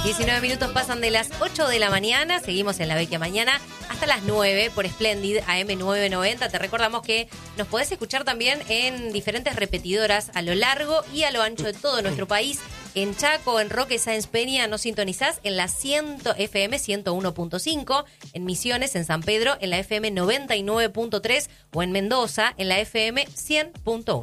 19 minutos pasan de las 8 de la mañana. Seguimos en La Vecchia Mañana hasta las 9 por Splendid AM990. Te recordamos que nos podés escuchar también en diferentes repetidoras a lo largo y a lo ancho de todo nuestro país. En Chaco, en Roque Sáenz Peña, nos sintonizás en la FM 101.5, en Misiones, en San Pedro, en la FM 99.3 o en Mendoza, en la FM 100.1.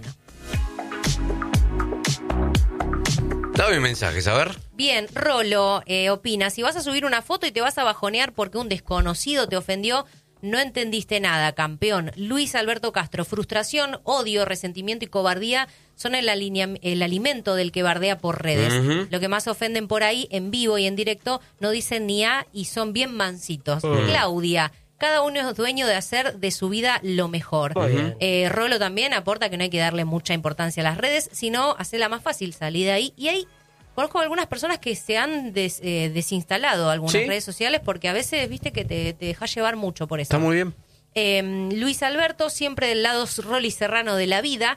Dame mensajes, a ver. Bien, Rolo opina, si vas a subir una foto y te vas a bajonear porque un desconocido te ofendió, no entendiste nada, campeón. Luis Alberto Castro, frustración, odio, resentimiento y cobardía son el alimento del que bardea por redes. Uh-huh. Lo que más ofenden por ahí, en vivo y en directo, no dicen ni A y son bien mansitos. Claudia, cada uno es dueño de hacer de su vida lo mejor. Rolo también aporta que no hay que darle mucha importancia a las redes, sino hacerla más fácil, salir de ahí. Y ahí conozco algunas personas que se han desinstalado algunas redes sociales porque a veces, viste, que te dejas llevar mucho por eso. Está muy bien. Luis Alberto, siempre del lado Rolly Serrano de la vida,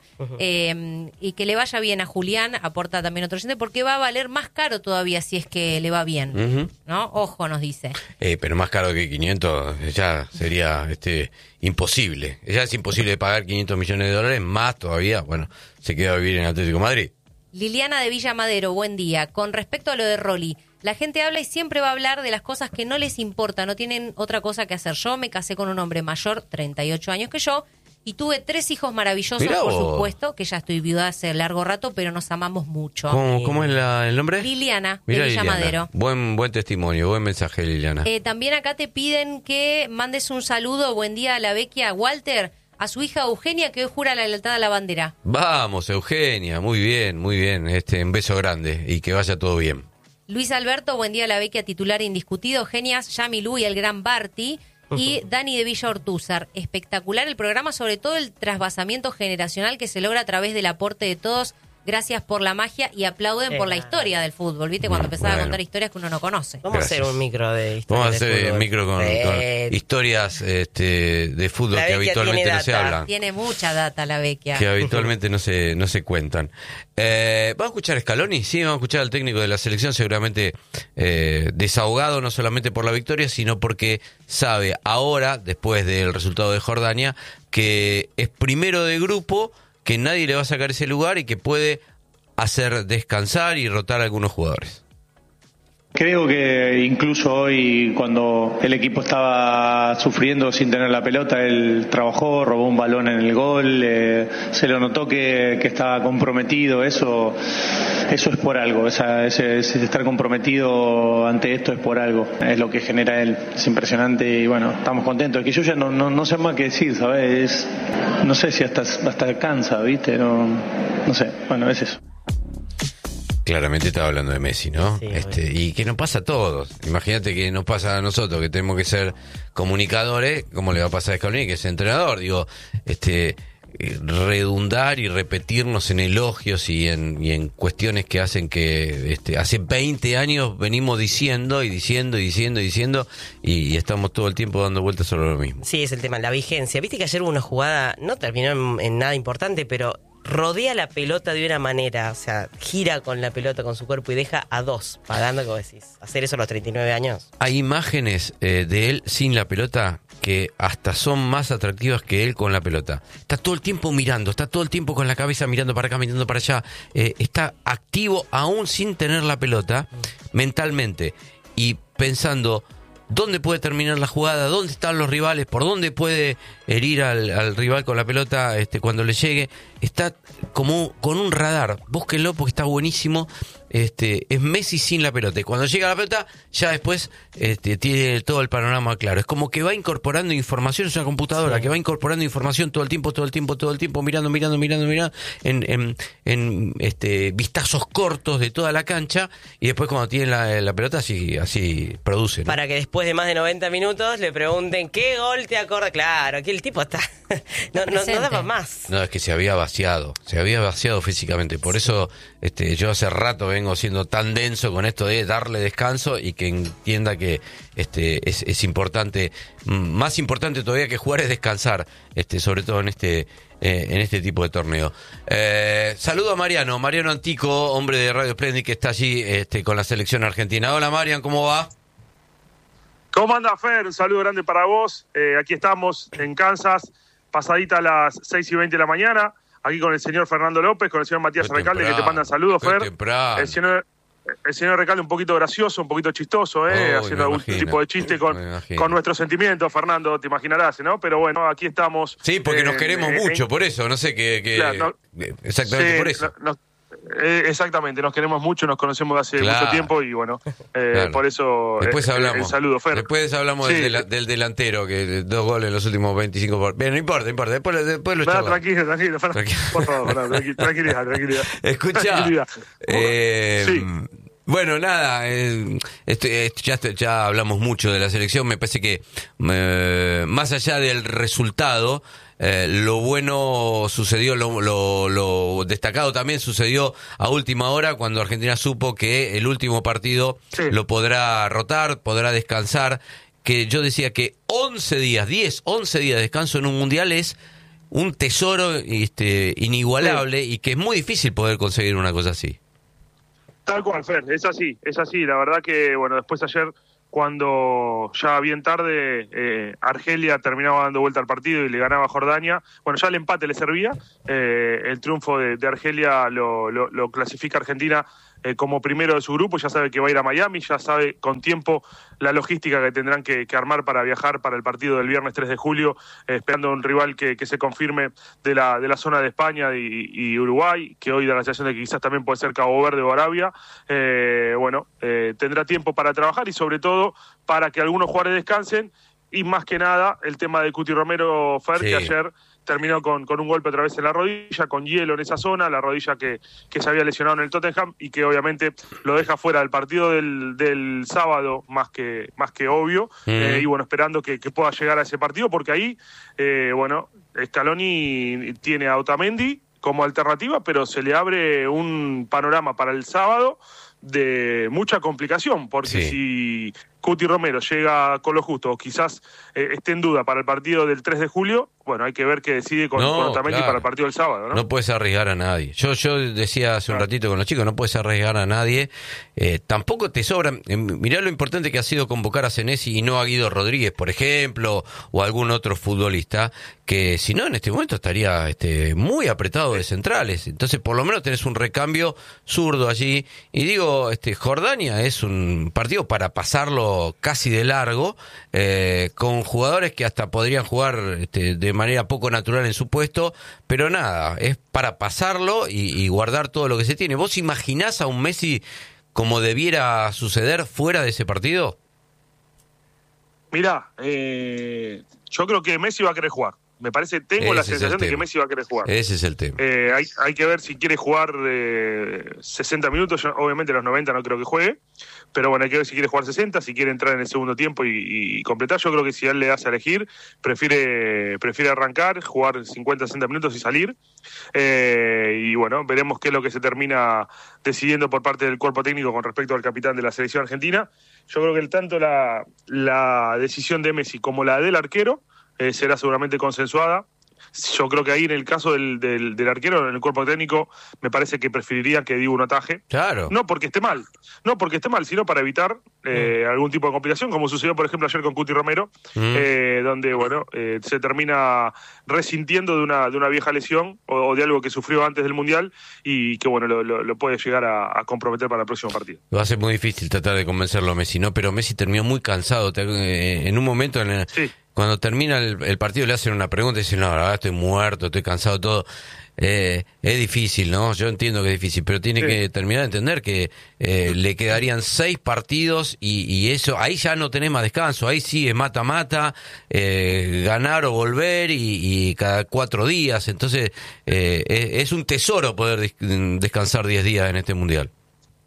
y que le vaya bien a Julián, aporta también otro oyente, porque va a valer más caro todavía si es que le va bien, ¿no? Ojo, nos dice. Pero más caro que 500 ya sería imposible. Ya es imposible de pagar 500 millones de dólares, más todavía, bueno, se queda a vivir en Atlético de Madrid. Liliana de Villa Madero, buen día. Con respecto a lo de Rolly, la gente habla y siempre va a hablar de las cosas que no les importa, no tienen otra cosa que hacer. Yo me casé con un hombre mayor, 38 años que yo, y tuve 3 hijos maravillosos, por supuesto, que ya estoy viuda hace largo rato, pero nos amamos mucho. ¿Cómo es el nombre? Liliana, de Villa Madero. Buen testimonio, buen mensaje, Liliana. También acá te piden que mandes un saludo, buen día a la Vecchia, Walter, a su hija Eugenia, que hoy jura la lealtad a la bandera. Vamos, Eugenia, muy bien, muy bien. Un beso grande y que vaya todo bien. Luis Alberto, buen día a la Vecchia, titular indiscutido. Genias, Yamilú y el gran Barty. Y Dani de Villa Ortúzar. Espectacular el programa, sobre todo el trasvasamiento generacional que se logra a través del aporte de todos. Gracias por la magia y aplauden por la historia del fútbol. ¿Viste? Cuando empezaba a contar historias que uno no conoce. Vamos a hacer un micro de historias. Vamos a hacer un micro con historias de fútbol que habitualmente no se hablan. Tiene mucha data la Vecchia. Que habitualmente no se cuentan. ¿Vamos a escuchar a Scaloni? Sí, vamos a escuchar al técnico de la selección, seguramente desahogado no solamente por la victoria, sino porque sabe ahora, después del resultado de Jordania, que es primero de grupo, que nadie le va a sacar ese lugar y que puede hacer descansar y rotar a algunos jugadores. Creo que incluso hoy, cuando el equipo estaba sufriendo sin tener la pelota, él trabajó, robó un balón en el gol, se lo notó que estaba comprometido. Eso es por algo, ese estar comprometido ante esto es por algo, es lo que genera él. Es impresionante y bueno, estamos contentos. Es que yo ya no sé más qué decir, ¿sabes? No sé si hasta cansa, ¿viste? No sé, bueno, es eso. Claramente estaba hablando de Messi, ¿no? Sí, y que nos pasa a todos. Imagínate que nos pasa a nosotros, que tenemos que ser comunicadores, ¿cómo le va a pasar a Scaloni, que es entrenador? Digo, redundar y repetirnos en elogios y en cuestiones que hacen que hace 20 años venimos diciendo y estamos todo el tiempo dando vueltas sobre lo mismo. Sí, es el tema, la vigencia. Viste que ayer hubo una jugada, no terminó en nada importante, pero rodea la pelota de una manera, o sea, gira con la pelota, con su cuerpo y deja a 2, pagando, como decís, hacer eso a los 39 años. Hay imágenes de él sin la pelota que hasta son más atractivas que él con la pelota. Está todo el tiempo mirando, está todo el tiempo con la cabeza mirando para acá, mirando para allá, está activo aún sin tener la pelota, mentalmente, y pensando dónde puede terminar la jugada, dónde están los rivales, por dónde puede herir al rival con la pelota cuando le llegue. Está como con un radar, búsquenlo porque está buenísimo. Es Messi sin la pelota, y cuando llega la pelota ya después tiene todo el panorama claro. Es como que va incorporando información, es una computadora que va incorporando información todo el tiempo, mirando en vistazos cortos de toda la cancha, y después cuando tiene la pelota así produce, ¿no? Para que después de más de 90 minutos le pregunten ¿qué gol te acordas? Claro, ¿qué el tipo está no daba más. No, es que se había vaciado físicamente. Por eso yo hace rato vengo siendo tan denso con esto de darle descanso y que entienda que es importante, más importante todavía que jugar es descansar, sobre todo en este tipo de torneo. Saludo a Mariano Antico, hombre de Radio Splendid, que está allí con la selección argentina. Hola Marian, ¿cómo va? ¿Cómo anda, Fer? Un saludo grande para vos. Aquí estamos en Kansas, pasadita a las 6:20 de la mañana, aquí con el señor Fernando López, con el señor Matías Recalde, que te mandan saludos, Fer. El señor Recalde un poquito gracioso, un poquito chistoso, haciendo algún tipo de chiste con nuestros sentimientos, Fernando, te imaginarás, ¿no? Pero bueno, aquí estamos. Sí, porque nos queremos mucho, por eso, no sé qué... Claro, exactamente sí, por eso. Exactamente, nos queremos mucho, nos conocemos hace mucho tiempo y bueno, claro. Por eso después hablamos. El saludo, Fer. Después hablamos del delantero, que 2 goles en los últimos 25 por... Bien, no importa, después lo charlamos. Tranquilo, por favor, tranquilidad. Escuchá, sí. Bueno, nada, ya hablamos mucho de la selección, me parece que más allá del resultado, lo bueno sucedió, lo destacado también sucedió a última hora, cuando Argentina supo que el último partido lo podrá rotar, podrá descansar, que yo decía que 11 días de descanso en un mundial es un tesoro inigualable y que es muy difícil poder conseguir una cosa así. Tal cual, Fer, es así, la verdad que, bueno, después ayer, cuando ya bien tarde, Argelia terminaba dando vuelta al partido y le ganaba a Jordania, bueno, ya el empate le servía, el triunfo de Argelia lo clasifica Argentina como primero de su grupo, ya sabe que va a ir a Miami, ya sabe con tiempo la logística que tendrán que armar para viajar para el partido del viernes 3 de julio, esperando un rival que se confirme de la zona de España y Uruguay, que hoy da la sensación de que quizás también puede ser Cabo Verde o Arabia. Tendrá tiempo para trabajar y sobre todo para que algunos jugadores descansen, y más que nada el tema de Cuti Romero, Fer, que ayer terminó con un golpe otra vez en la rodilla, con hielo en esa zona, la rodilla que se había lesionado en el Tottenham y que obviamente lo deja fuera del partido del sábado, más que obvio, y bueno, esperando que pueda llegar a ese partido, porque ahí, Scaloni tiene a Otamendi como alternativa, pero se le abre un panorama para el sábado de mucha complicación, porque si Cuti Romero llega con lo justo, o quizás esté en duda para el partido del 3 de julio, bueno, hay que ver qué decide con Otamendi para el partido del sábado, ¿no? No puedes arriesgar a nadie. Yo decía hace un ratito con los chicos, no puedes arriesgar a nadie. Tampoco te sobran. Mirá lo importante que ha sido convocar a Senesi y no a Guido Rodríguez, por ejemplo, o algún otro futbolista, que si no, en este momento estaría muy apretado de centrales. Entonces, por lo menos tenés un recambio zurdo allí. Y digo, Jordania es un partido para pasarlo casi de largo, con jugadores que hasta podrían jugar de manera poco natural en su puesto, pero nada, es para pasarlo y guardar todo lo que se tiene. ¿Vos imaginás a un Messi como debiera suceder fuera de ese partido? Mirá, yo creo que Messi va a querer jugar. Me parece, tengo la sensación de que Messi va a querer jugar. Ese es el tema. Hay que ver si quiere jugar 60 minutos. Yo, obviamente los 90 no creo que juegue, pero bueno, hay que ver si quiere jugar 60, si quiere entrar en el segundo tiempo y completar. Yo creo que si a él le hace a elegir, prefiere arrancar, jugar 50, 60 minutos y salir. Y bueno, veremos qué es lo que se termina decidiendo por parte del cuerpo técnico con respecto al capitán de la selección argentina. Yo creo que tanto la decisión de Messi como la del arquero será seguramente consensuada. Yo creo que ahí en el caso del arquero, en el cuerpo técnico, me parece que preferiría que Dibu no ataje. Claro. No porque esté mal, sino para evitar algún tipo de complicación, como sucedió, por ejemplo, ayer con Cuti Romero, donde, se termina resintiendo de una vieja lesión o de algo que sufrió antes del Mundial y que, bueno, lo puede llegar a comprometer para el próximo partido. Va a ser muy difícil tratar de convencerlo a Messi, ¿no? Pero Messi terminó muy cansado. En un momento cuando termina el partido le hacen una pregunta y dicen, no, la verdad estoy muerto, estoy cansado, todo. Es difícil, ¿no? Yo entiendo que es difícil, pero tiene que terminar de entender que le quedarían 6 partidos y eso, ahí ya no tenés más descanso, ahí sí es mata-mata, ganar o volver y cada 4 días, entonces es un tesoro poder descansar 10 días en este Mundial.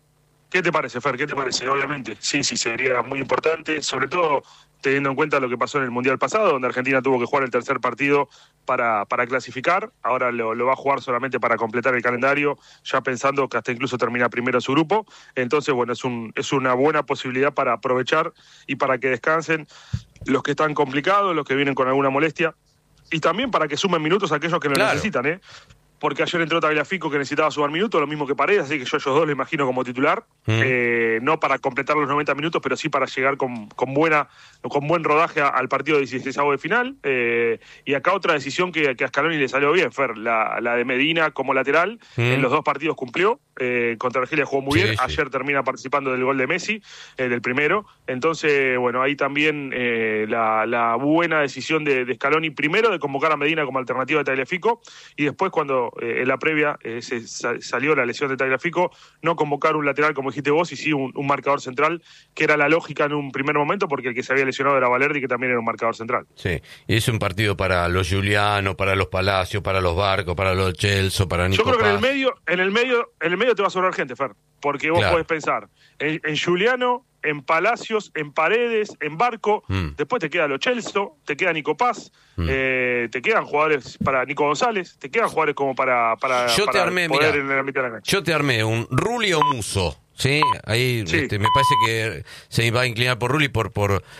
¿Qué te parece, Fer? ¿Qué te parece? Obviamente, sí, sería muy importante, sobre todo teniendo en cuenta lo que pasó en el Mundial pasado, donde Argentina tuvo que jugar el tercer partido para clasificar. Ahora lo va a jugar solamente para completar el calendario, ya pensando que hasta incluso termina primero su grupo. Entonces, bueno, es una buena posibilidad para aprovechar y para que descansen los que están complicados, los que vienen con alguna molestia, y también para que sumen minutos a aquellos que lo necesitan, ¿eh? Porque ayer entró Tagliafico, que necesitaba sumar minutos, lo mismo que Paredes, así que yo a ellos dos lo imagino como titular, no para completar los 90 minutos, pero sí para llegar con buen rodaje al partido de 16avos de final. Y acá otra decisión que a Scaloni le salió bien, Fer, la de Medina como lateral, en los dos partidos cumplió, contra Argelia jugó muy bien, ayer termina participando del gol de Messi, del primero, entonces, bueno, ahí también la buena decisión de Scaloni, primero de convocar a Medina como alternativa de Tagliafico, y después cuando en la previa salió la lesión de Tagliafico, no convocar un lateral como dijiste vos, y sí un marcador central, que era la lógica en un primer momento, porque el que se había lesionado era Valerdi, que también era un marcador central. Sí, y es un partido para los Giuliano, para los Palacios, para los Barcos, para los Chelsea, para Nico Paz. Yo creo que en el medio te va a sobrar gente, Fer, porque vos podés pensar en Giuliano, en Palacios, en Paredes, en Barco, después te queda Lo Celso, te queda Nico Paz, te quedan jugadores para Nico González, te quedan jugadores como para poder en la mitad de la cancha. Yo te armé un Rulli o Musso, ¿sí? Ahí me parece que se va a inclinar por Rulli por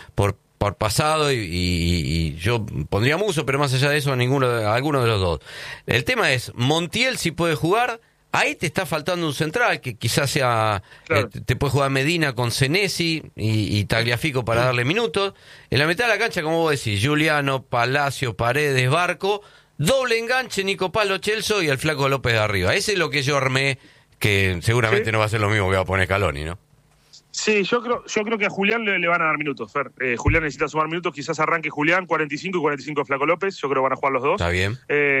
pasado y yo pondría Musso, pero más allá de eso alguno de los dos. El tema es, Montiel si puede jugar. Ahí te está faltando un central, que quizás sea... Claro. Te puede jugar Medina con Senesi y Tagliafico para darle minutos. En la mitad de la cancha, como vos decís, Giuliano, Palacio, Paredes, Barco, doble enganche, Nico Paz, Lo Celso y el Flaco López de arriba. Ese es lo que yo armé, que seguramente no va a ser lo mismo que va a poner Scaloni, ¿no? Sí, yo creo que a Julián le van a dar minutos, Fer. Julián necesita sumar minutos, quizás arranque Julián, 45 y 45 Flaco López, yo creo que van a jugar los dos. Está bien.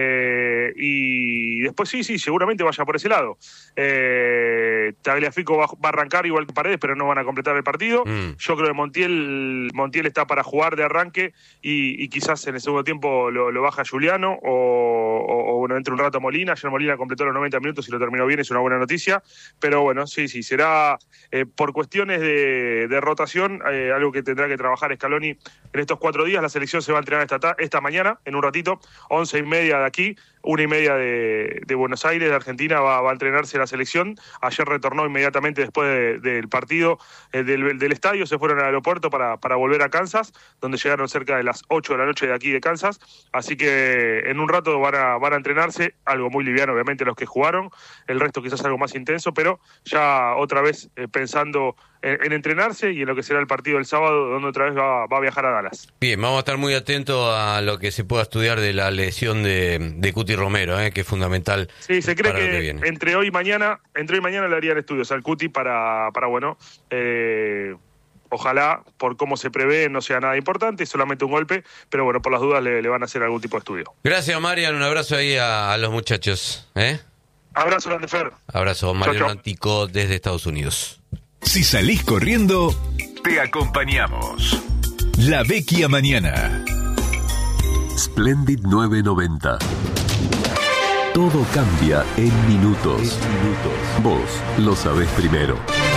Y después sí, seguramente vaya por ese lado. Tagliafico va a arrancar igual que Paredes, pero no van a completar el partido. Yo creo que Montiel está para jugar de arranque y quizás en el segundo tiempo lo baja Giuliano o bueno, entre un rato Molina. Ayer Molina completó los 90 minutos y lo terminó bien, es una buena noticia. Pero bueno, sí, será por cuestiones de rotación, algo que tendrá que trabajar Scaloni en estos 4 días. La selección se va a entrenar esta mañana, en un ratito, 11:30 de aquí, 1:30 de Buenos Aires, de Argentina, va a entrenarse la selección. Ayer retornó inmediatamente después del partido del estadio, se fueron al aeropuerto para volver a Kansas, donde llegaron cerca de las 8 de la noche de aquí de Kansas, así que en un rato van a entrenarse, algo muy liviano obviamente los que jugaron, el resto quizás algo más intenso, pero ya otra vez pensando en entrenarse y en lo que será el partido del sábado, donde otra vez va a viajar a Dallas. Bien, vamos a estar muy atentos a lo que se pueda estudiar de la lesión de Cuti Romero, que es fundamental. Sí, se cree que entre hoy y mañana le harían estudios al Cuti para bueno, ojalá por cómo se prevé no sea nada importante, solamente un golpe, pero bueno, por las dudas le van a hacer algún tipo de estudio. Gracias, Marian, un abrazo ahí a los muchachos. Abrazo grande, Fer. Abrazo, Mariano Antico desde Estados Unidos. Si salís corriendo, te acompañamos. La Vecchia Mañana. Splendid 990. Todo cambia en minutos. Vos lo sabés primero.